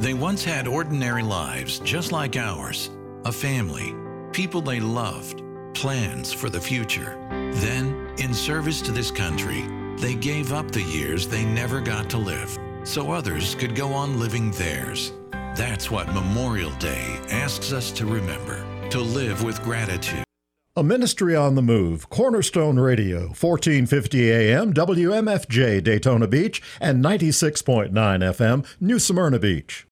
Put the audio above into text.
They once had ordinary lives just like ours, a family, people they loved, plans for the future. Then, in service to this country, they gave up the years they never got to live so others could go on living theirs. That's what Memorial Day asks us to remember, to live with gratitude. A ministry on the move, Cornerstone Radio, 1450 AM, WMFJ Daytona Beach, and 96.9 FM, New Smyrna Beach.